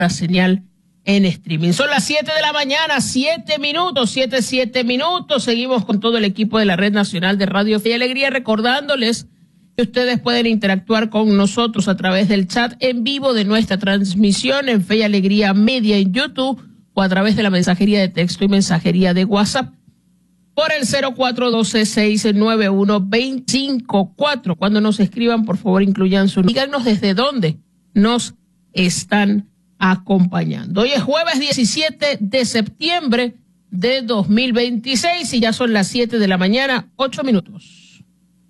la señal en streaming. Son las 7 de la mañana, 7 minutos. Seguimos con todo el equipo de la Red Nacional de Radio Fe y Alegría, recordándoles que ustedes pueden interactuar con nosotros a través del chat en vivo de nuestra transmisión en Fe y Alegría Media en YouTube o a través de la mensajería de texto y mensajería de WhatsApp por el 0412-691-254. Cuando nos escriban, por favor, incluyan su nombre. Díganos desde dónde nos están acompañando. Hoy es jueves 17 de septiembre de 2026 y ya son las 7 de la mañana, 8 minutos.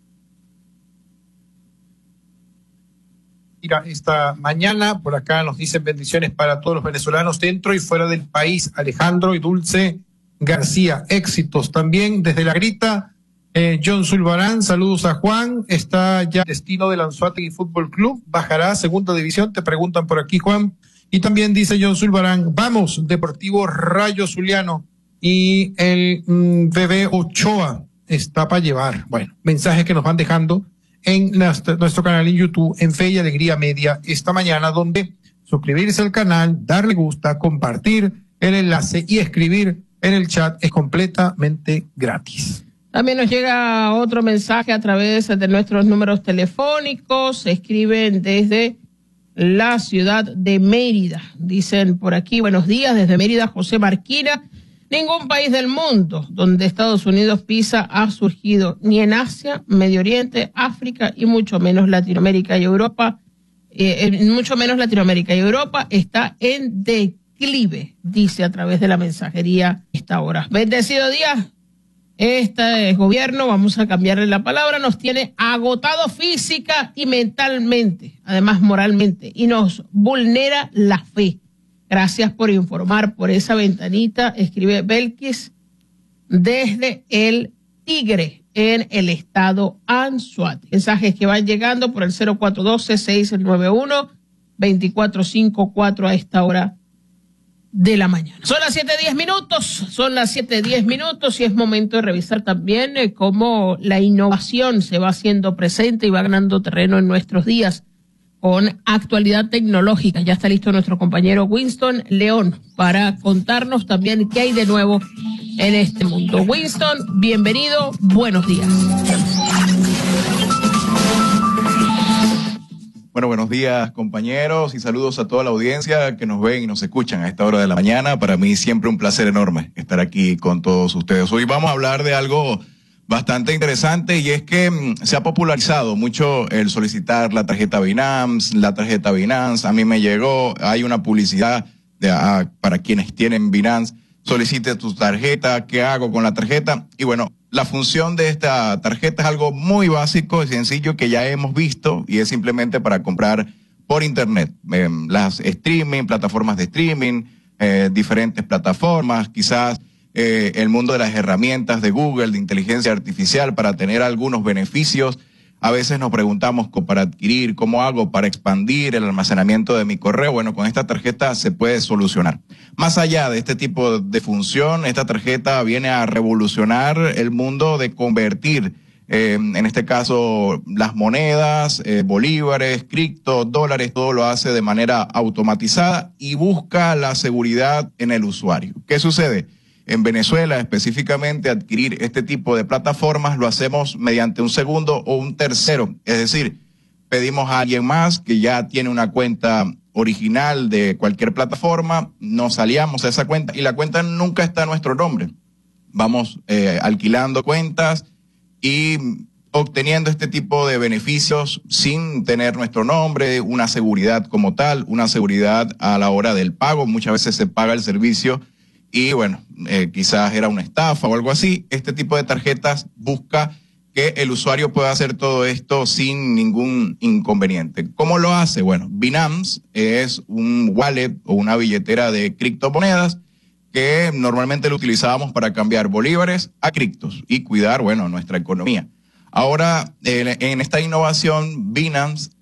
Mira, esta mañana por acá nos dicen bendiciones para todos los venezolanos dentro y fuera del país. Alejandro y Dulce García, éxitos. También desde La Grita, John Zulbarán, saludos a Juan. Está ya destino del Anzoátegui Fútbol Club, bajará a segunda división, te preguntan por aquí, Juan. Y también dice John Zulbarán, vamos, Deportivo Rayo Zuliano y el bebé Ochoa está para llevar. Bueno, mensajes que nos van dejando en nuestro canal en YouTube, en Fe y Alegría Media, esta mañana, donde suscribirse al canal, darle gusta, compartir el enlace y escribir en el chat es completamente gratis. También nos llega otro mensaje a través de nuestros números telefónicos. Escriben desde la ciudad de Mérida. Dicen por aquí, buenos días, desde Mérida, José Marquina. Ningún país del mundo donde Estados Unidos pisa ha surgido, ni en Asia, Medio Oriente, África y mucho menos Latinoamérica y Europa. Europa está en declive, dice a través de la mensajería esta hora. Bendecido día. Este gobierno, vamos a cambiarle la palabra, nos tiene agotado física y mentalmente, además moralmente, y nos vulnera la fe. Gracias por informar por esa ventanita, escribe Belkis desde el Tigre en el estado Anzoátegui. Mensajes que van llegando por el 0412-691-2454 a esta hora de la mañana. Son las 7:10 minutos y es momento de revisar también cómo la innovación se va haciendo presente y va ganando terreno en nuestros días con actualidad tecnológica. Ya está listo nuestro compañero Winston León para contarnos también qué hay de nuevo en este mundo. Winston, bienvenido, buenos días. Bueno, buenos días, compañeros, y saludos a toda la audiencia que nos ven y nos escuchan a esta hora de la mañana. Para mí siempre un placer enorme estar aquí con todos ustedes. Hoy vamos a hablar de algo bastante interesante y es que se ha popularizado mucho el solicitar la tarjeta Binance. A mí me llegó, hay una publicidad para quienes tienen Binance. Solicite tu tarjeta, ¿qué hago con la tarjeta? Y bueno, la función de esta tarjeta es algo muy básico y sencillo que ya hemos visto y es simplemente para comprar por internet. Plataformas de streaming, diferentes plataformas, quizás el mundo de las herramientas de Google, de inteligencia artificial para tener algunos beneficios. A veces nos preguntamos para adquirir, ¿cómo hago para expandir el almacenamiento de mi correo? Bueno, con esta tarjeta se puede solucionar. Más allá de este tipo de función, esta tarjeta viene a revolucionar el mundo de convertir, en este caso, las monedas, bolívares, cripto, dólares, todo lo hace de manera automatizada y busca la seguridad en el usuario. ¿Qué sucede? En Venezuela, específicamente, adquirir este tipo de plataformas lo hacemos mediante un segundo o un tercero. Es decir, pedimos a alguien más que ya tiene una cuenta original de cualquier plataforma, nos aliamos a esa cuenta y la cuenta nunca está a nuestro nombre. Vamos alquilando cuentas y obteniendo este tipo de beneficios sin tener nuestro nombre, una seguridad como tal, una seguridad a la hora del pago. Muchas veces se paga el servicio y bueno, quizás era una estafa o algo así. Este tipo de tarjetas busca que el usuario pueda hacer todo esto sin ningún inconveniente. ¿Cómo lo hace? Bueno, Binance es un wallet o una billetera de criptomonedas que normalmente lo utilizábamos para cambiar bolívares a criptos y cuidar, bueno, nuestra economía. Ahora, en esta innovación, Binance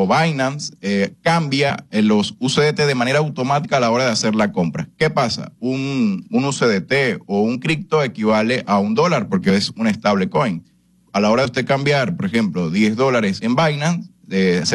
cambia los USDT de manera automática a la hora de hacer la compra. ¿Qué pasa? Un USDT o un cripto equivale a $1 porque es un stablecoin. A la hora de usted cambiar, por ejemplo, $10 en Binance,